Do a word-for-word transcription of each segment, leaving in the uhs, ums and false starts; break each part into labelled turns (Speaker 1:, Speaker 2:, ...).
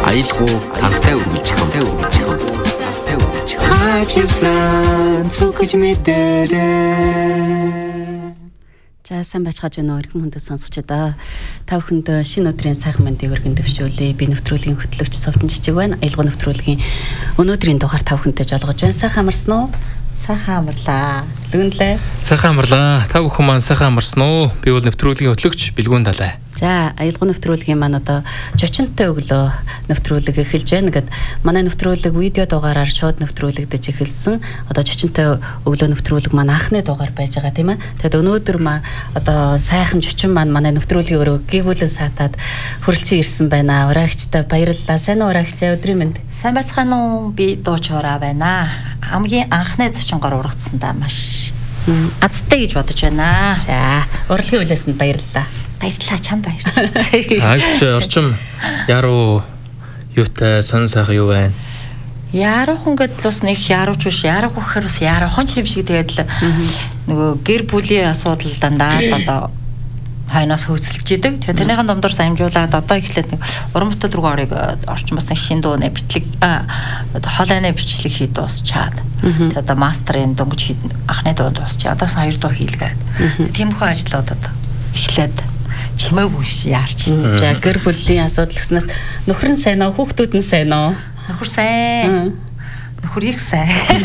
Speaker 1: аялгау тантай үргэлж хамтай үргэлж хамтай үргэлж
Speaker 2: хачивсан цогж мэдэрээ.
Speaker 3: За сайн байцгааж байна уу эрхэм хүндэт сонсогчдоо. Та бүхэнд шинэ өдрийн сайхан мэндийг өргөн дэвшүүлье. Би нэвтрүүлгийн хөтлөгч Совдон Жижиг байна. Аялгау нэвтрүүлгийн өнөөдрийн дугаар та бүхэнтэй жолгож байна. Сайхан амарсан уу? Сайхан амарлаа. Лүнлээ.
Speaker 4: Сайхан амарлаа. Та бүхэн маань сайхан амарсан уу? Би бол нэвтрүүлгийн хөтлөгч Билгүүн Далай.
Speaker 3: За аялгау нэвтрүүлгийн маань одоо жочинтой өглөө нэвтрүүлэг эхэлж байна. Гэт манай нэвтрүүлэг видео дугаараар шууд нэвтрүүлэгдэж эхэлсэн. Одоо жочинтой өглөө нэвтрүүлэг маань анхны дугаар байж байгаа тийм ээ. Тэгэд өнөөдөр маа одоо сайхан жочин маань манай нэвтрүүлгийн өрөө гэгүүлэн саатаад хөрөлцөн ирсэн байна. Ураагчтай баярлалаа. Сайн уу ураагч өдрийн мэнд.
Speaker 5: Сайн байцгаана уу? Би дууч ураа байна. Хамгийн анхны зочингоор урагдсандаа маш азтай гэж бодож байна.
Speaker 3: За урлагийн үлээсэнд баярлалаа.
Speaker 5: Баярлалаа чамд баярлалаа.
Speaker 4: Аагч орчим яруу юутай сонь сайхан юу байна?
Speaker 5: Яруухан гэдэл бас нэг ярууч биш, яруух гэхээр бас яруухан ч юм шиг тэгээд л нөгөө гэр бүлийн асуудал дандаа л одоо хайнаас хөөцөлж идэг. Тэгээд тэрнийхэн домдор самжуулаад одоо ихлээд нэг уран бүтээл рүү орыг орчин бас нэг шин дуу нэ битлэг хоолойны бичлэг хий дуусчаад. Тэгээд одоо мастерын дөнгөж анхны дуу дуусчаа. Одоо хоёр дуу хийлгээд. Тиймэрхүү ажлуудад эхлээд чимээ бүш яарч.
Speaker 3: За гэр бүлийн асуудал гэснээс нөхөр нь сайн уу, хүүхдүүд нь сайн уу?
Speaker 5: Нөхөр сайн. Нөхөр их сайн.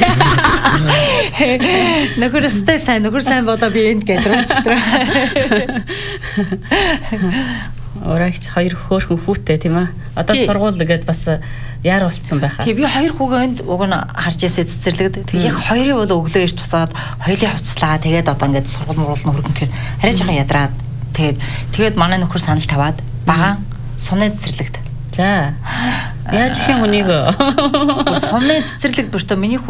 Speaker 5: Нөхөр өстэй сайн, нөхөр сайн бодоо би энд гэдрэлчтрээ.
Speaker 3: Ураагч хоёр хөөхөн хүүтэй тийм ээ. Одоо сургууль гээд бас яар болцсон байхаа.
Speaker 5: Тэг би хоёр хүүгэнд уг нь харж ясаа цэцэрлэгдэг. Тэг яг хоёрын бол өглөө ирж тусаад хоёлын хувцлаа. Тэгээд одоо ингээд сургууль муурал нөхөр гэнхээр арай жоохон ядраад тэгээд тэгээд манай нөхөр санал таваад багаан сумны цэцэрлэгт.
Speaker 3: За. Яаж их юм хүнийг
Speaker 5: сумны цэцэрлэгт бүртөө миний